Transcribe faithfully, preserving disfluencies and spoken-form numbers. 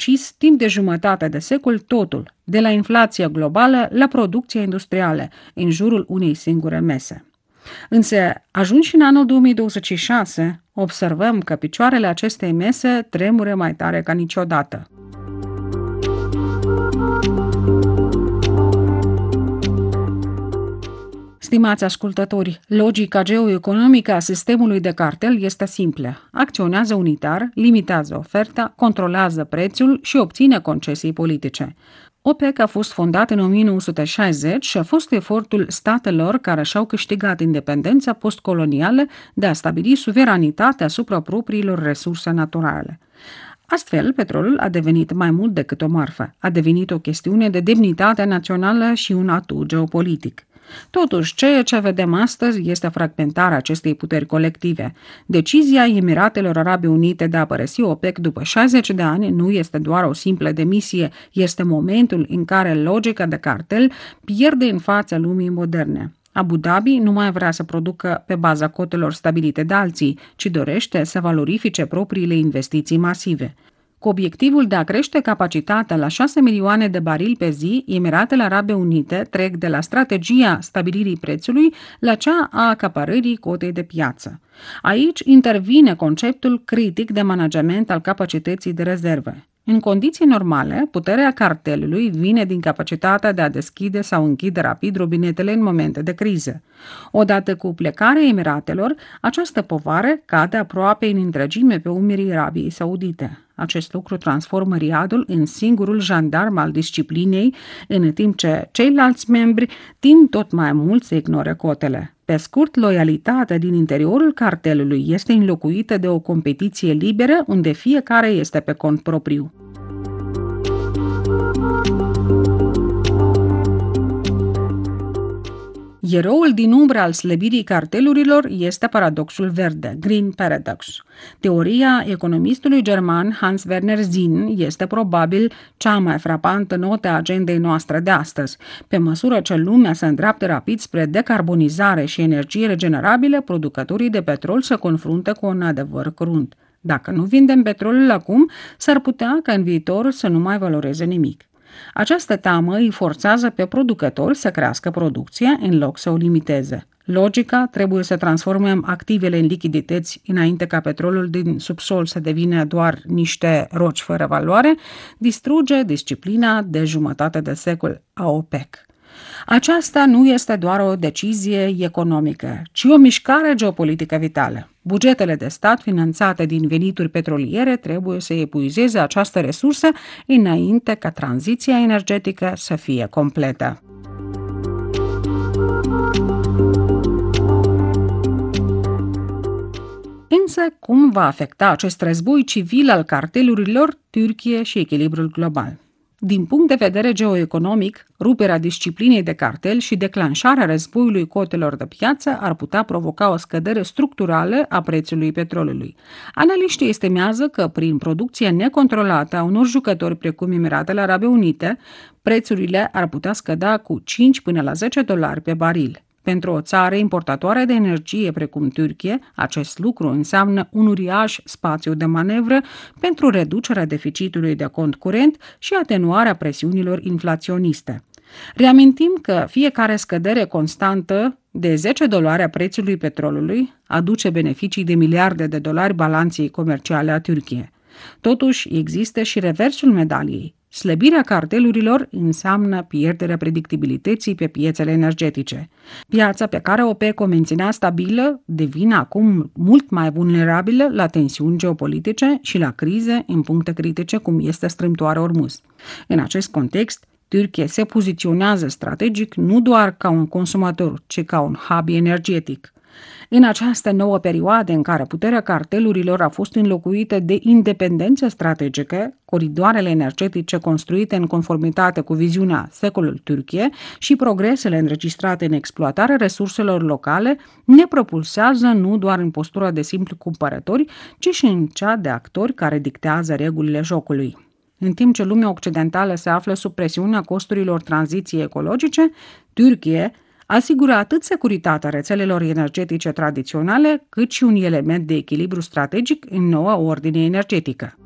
decis timp de jumătate de secol totul, de la inflația globală la producția industrială, în jurul unei singure mese. Însă, ajunși în anul două mii douăzeci și șase, observăm că picioarele acestei mese tremură mai tare ca niciodată. Stimați ascultători, logica geoeconomică a sistemului de cartel este simplă. Acționează unitar, limitează oferta, controlează prețul și obține concesii politice. OPEC a fost fondat în o mie nouă sute șaizeci și a fost efortul statelor care și-au câștigat independența postcolonială de a stabili suveranitatea asupra propriilor resurse naturale. Astfel, petrolul a devenit mai mult decât o marfă, a devenit o chestiune de demnitate națională și un atu geopolitic. Totuși, ceea ce vedem astăzi este fragmentarea acestei puteri colective. Decizia Emiratelor Arabe Unite de a părăsi OPEC după șaizeci de ani nu este doar o simplă demisie, este momentul în care logica de cartel pierde în fața lumii moderne. Abu Dhabi nu mai vrea să producă pe baza cotelor stabilite de alții, ci dorește să valorifice propriile investiții masive. Cu obiectivul de a crește capacitatea la șase milioane de barili pe zi, Emiratele Arabe Unite trec de la strategia stabilirii prețului la cea a acaparării cotei de piață. Aici intervine conceptul critic de management al capacității de rezerve. În condiții normale, puterea cartelului vine din capacitatea de a deschide sau închide rapid robinetele în momente de criză. Odată cu plecarea Emiratelor, această povară cade aproape în întregime pe umerii Arabiei Saudite. Acest lucru transformă Riadul în singurul jandarm al disciplinei, în timp ce ceilalți membri tind tot mai mult să ignore cotele. Pe scurt, loialitatea din interiorul cartelului este înlocuită de o competiție liberă unde fiecare este pe cont propriu. Eroul din umbră al slăbirii cartelurilor este paradoxul verde, Green Paradox. Teoria economistului german Hans Werner Sinn este probabil cea mai frapantă notă a agendei noastre de astăzi. Pe măsură ce lumea se îndreaptă rapid spre decarbonizare și energie regenerabile, producătorii de petrol se confruntă cu un adevăr crunt. Dacă nu vindem petrolul acum, s-ar putea ca în viitor să nu mai valoreze nimic. Această teamă îi forțează pe producători să crească producția în loc să o limiteze. Logica trebuie să transformăm activele în lichidități înainte ca petrolul din subsol să devină doar niște roci fără valoare, distruge disciplina de jumătate de secol a OPEC. Aceasta nu este doar o decizie economică, ci o mișcare geopolitică vitală. Bugetele de stat finanțate din venituri petroliere trebuie să epuizeze această resursă înainte ca tranziția energetică să fie completă. Însă, cum va afecta acest război civil al cartelurilor Turcie și echilibrul global? Din punct de vedere geoeconomic, ruperea disciplinei de cartel și declanșarea războiului cotelor de piață ar putea provoca o scădere structurală a prețului petrolului. Analiștii estimează că prin producția necontrolată a unor jucători precum Emiratele Arabe Unite, prețurile ar putea scădea cu cinci până la zece dolari pe baril. Pentru o țară importatoare de energie precum Turcie, acest lucru înseamnă un uriaș spațiu de manevră pentru reducerea deficitului de cont curent și atenuarea presiunilor inflaționiste. Reamintim că fiecare scădere constantă de zece dolari a prețului petrolului aduce beneficii de miliarde de dolari balanței comerciale a Turciei. Totuși, există și reversul medaliei. Slăbirea cartelurilor înseamnă pierderea predictibilității pe piețele energetice. Piața pe care OPEC o menținea stabilă devine acum mult mai vulnerabilă la tensiuni geopolitice și la crize în puncte critice cum este strâmtoarea Ormuz. În acest context, Turcia se poziționează strategic nu doar ca un consumator, ci ca un hub energetic. În această nouă perioadă în care puterea cartelurilor a fost înlocuită de independență strategică, coridoarele energetice construite în conformitate cu viziunea secolului Turciei și progresele înregistrate în exploatarea resurselor locale ne propulsează nu doar în postura de simpli cumpărători, ci și în cea de actori care dictează regulile jocului. În timp ce lumea occidentală se află sub presiunea costurilor tranziției ecologice, Turcia asigură atât securitatea rețelelor energetice tradiționale, cât și un element de echilibru strategic în noua ordine energetică.